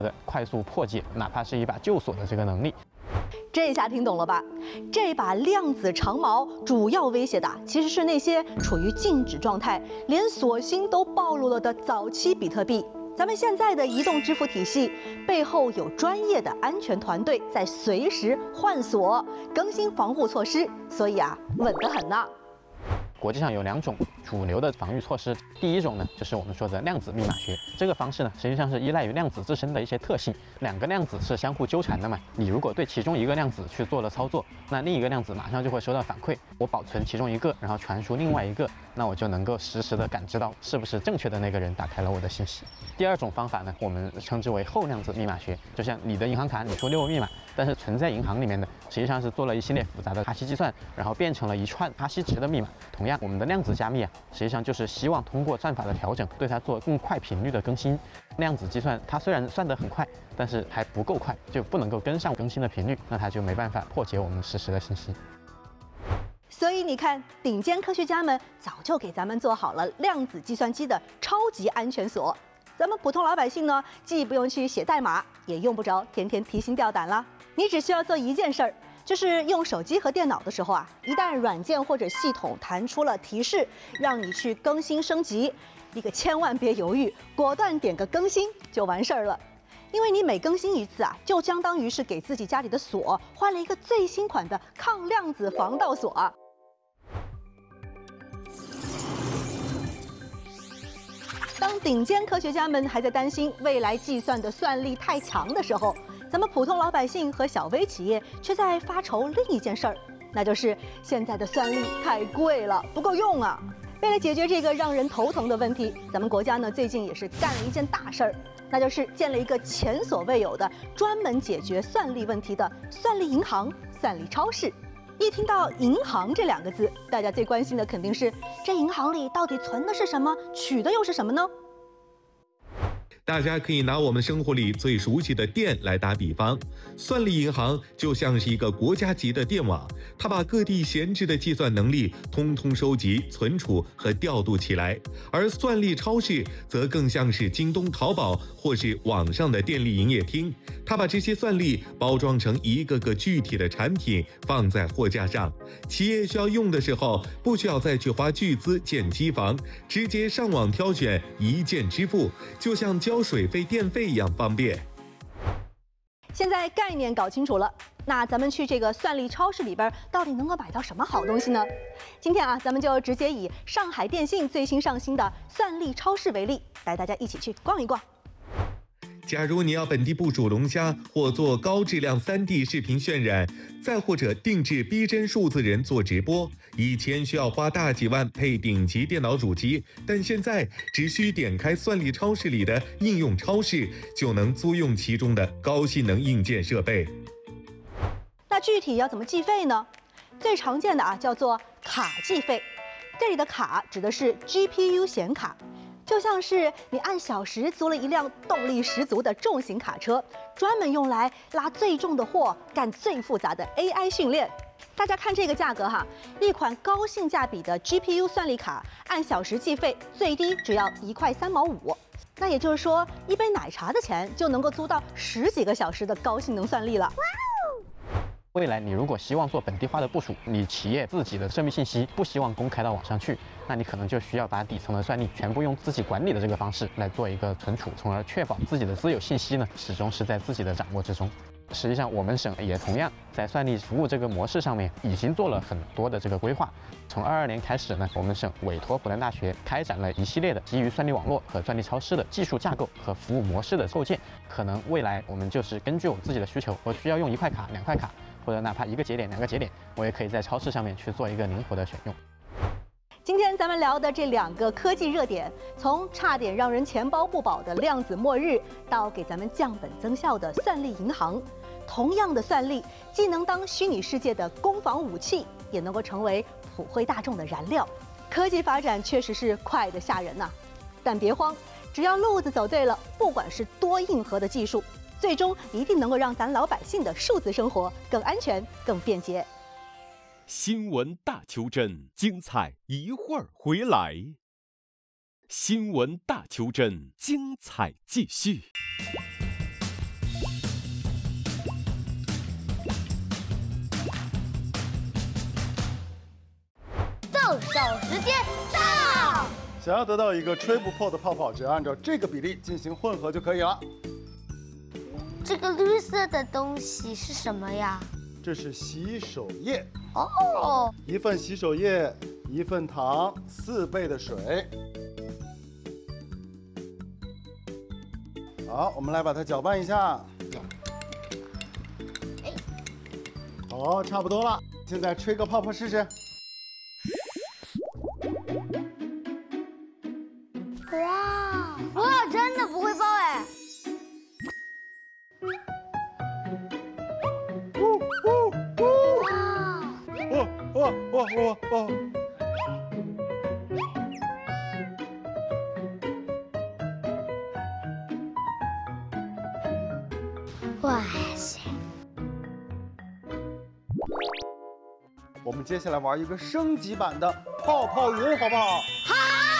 快速破解哪怕是一把旧锁的这个能力。 这下听懂了吧？这把量子长矛主要威胁的其实是那些处于静止状态、连锁芯都暴露了的早期比特币。咱们现在的移动支付体系背后有专业的安全团队在随时换锁、更新防护措施，所以稳得很呢。 国际上有2种主流的防御措施，第一种呢，就是我们说的量子密码学。这个方式呢，实际上是依赖于量子自身的一些特性。2个量子是相互纠缠的嘛，你如果对其中一个量子去做了操作，那另一个量子马上就会收到反馈。我保存其中一个，然后传输另外一个，那我就能够实时的感知到是不是正确的那个人打开了我的信息。第2种方法呢，我们称之为后量子密码学。就像你的银行卡，你输6位密码，但是存在银行里面的实际上是做了一系列复杂的哈希计算，然后变成了一串哈希值的密码。同样，我们的量子加密实际上就是希望通过算法的调整，对它做更快频率的更新。量子计算它虽然算得很快，但是还不够快，就不能够跟上更新的频率，那它就没办法破解我们实时的信息。 所以你看，顶尖科学家们早就给咱们做好了量子计算机的超级安全锁。咱们普通老百姓呢，既不用去写代码，也用不着天天提心吊胆了。你只需要做一件事儿，就是用手机和电脑的时候一旦软件或者系统弹出了提示，让你去更新升级，你可千万别犹豫，果断点个更新就完事儿了。因为你每更新一次就相当于是给自己家里的锁换了一个最新款的抗量子防盗锁。当顶尖科学家们还在担心未来计算的算力太强的时候，咱们普通老百姓和小微企业却在发愁另一件事儿，那就是现在的算力太贵了，不够用啊。为了解决这个让人头疼的问题，咱们国家呢最近也是干了一件大事儿，那就是建了一个前所未有的专门解决算力问题的算力银行、算力超市。一听到银行这2个字，大家最关心的肯定是这银行里到底存的是什么，取的又是什么呢？ 大家可以拿我们生活里最熟悉的电来打比方，算力银行就像是一个国家级的电网，它把各地闲置的计算能力通通收集、存储和调度起来，而算力超市则更像是京东、淘宝或是网上的电力营业厅，它把这些算力包装成一个个具体的产品放在货架上，企业需要用的时候不需要再去花巨资建机房，直接上网挑选一键支付，就像交水费电费一样方便。 现在概念搞清楚了，那咱们去这个算力超市里边到底能够买到什么好东西呢？今天咱们就直接以上海电信最新上新的算力超市为例，带大家一起去逛一逛。 假如你要本地部署龙虾，或做高质量3D 视频渲染，再或者定制逼真数字人做直播，以前需要花大几万配顶级电脑主机，但现在只需点开算力超市里的应用超市，就能租用其中的高性能硬件设备。 那具体要怎么计费呢？最常见的叫做卡计费，这里的卡指的是 GPU 显卡。就像是你按小时租了一辆动力十足的重型卡车，专门用来拉最重的货，干最复杂的 AI 训练。大家看这个价格一款高性价比的 GPU 算力卡，按小时计费，最低只要1块3毛5。那也就是说，一杯奶茶的钱就能够租到10几个小时的高性能算力了。 未来你如果希望做本地化的部署，你企业自己的生命信息不希望公开到网上去，那你可能就需要把底层的算力全部用自己管理的这个方式来做一个存储，从而确保自己的私有信息呢始终是在自己的掌握之中。实际上，我们省也同样在算力服务这个模式上面已经做了很多的这个规划。从22年开始呢，我们省委托湖南大学开展了一系列的基于算力网络和算力超市的技术架构和服务模式的构建。可能未来我们就是根据我自己的需求，我需要用1块卡、2块卡，或者哪怕1个节点、2个节点，我也可以在超市上面去做一个灵活的选用。 今天咱们聊的这2个科技热点，从差点让人钱包不保的量子末日，到给咱们降本增效的算力银行，同样的算力，既能当虚拟世界的攻防武器，也能够成为普惠大众的燃料。科技发展确实是快得吓人呐，但别慌，只要路子走对了，不管是多硬核的技术，最终一定能够让咱老百姓的数字生活更安全、更便捷。 新闻大求真，精彩一会儿回来。新闻大求真，精彩继续。 手时间到。 想要得到一个吹不破的泡泡，只要按照这个比例进行混合就可以了。 这个绿色的东西是什么呀？ 这是洗手液， 哦， 一份洗手液，1份糖，4倍的水。好，我们来把它搅拌一下。好，差不多了。现在吹个泡泡试试。 哇，真的不会爆哎！哇塞！ 我们接下来玩一个升级版的泡泡云，好不好？ 好。